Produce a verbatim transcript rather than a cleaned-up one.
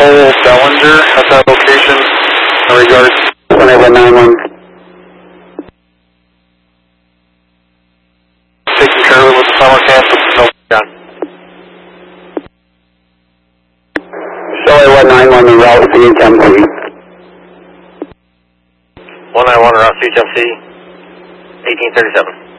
Cole Bellinger at that location in regards to one eight one nine one. Taking care of it with the summer camp, no gun. Shelley one nine one on route C H M C. one nine one route C H M C, eighteen thirty-seven.